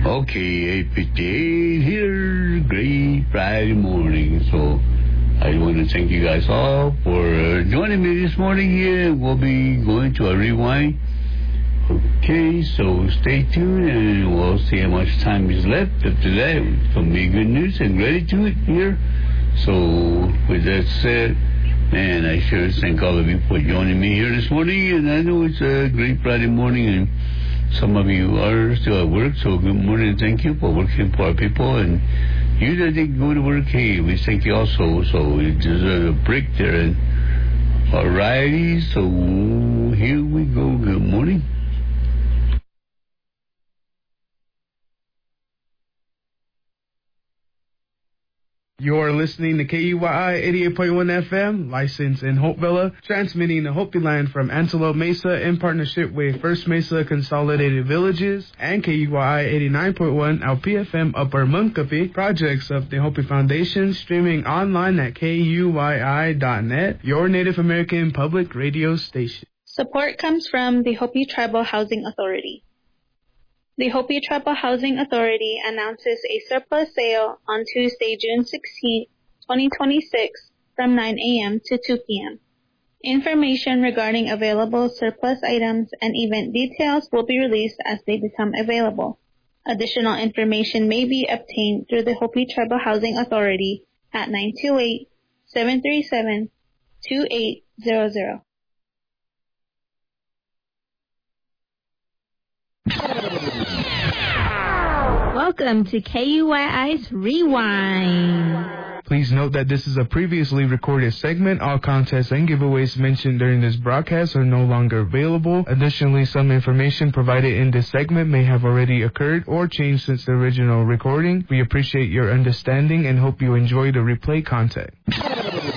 Okay, 8:58 here, great Friday morning. So I want to thank you guys all for joining me this morning here. We'll be going to a rewind. Okay, so stay tuned and we'll see how much time is left. After that, it's going to be good news and gratitude here. So with that said, man, I sure thank all of you for joining me here this morning. And I know it's a great Friday morning and some of you are still at work, so good morning and thank you for working for our people. And you that didn't go to work, hey, we thank you also. So you deserve a break there. And alrighty, so here we go. Good morning. You're listening to KUYI 88.1 FM, licensed in Hopevilla, transmitting the Hopi line from Antelope Mesa in partnership with First Mesa Consolidated Villages and KUYI 89.1 LPFM Upper Munkapi, projects of the Hopi Foundation, streaming online at KUYI.net, your Native American public radio station. Support comes from the Hopi Tribal Housing Authority. The Hopi Tribal Housing Authority announces a surplus sale on Tuesday, June 16, 2026, from 9 a.m. to 2 p.m. Information regarding available surplus items and event details will be released as they become available. Additional information may be obtained through the Hopi Tribal Housing Authority at 928-737-2800. Welcome to KUYI's Rewind. Please note that this is a previously recorded segment. All contests and giveaways mentioned during this broadcast are no longer available. Additionally, some information provided in this segment may have already occurred or changed since the original recording. We appreciate your understanding and hope you enjoy the replay content.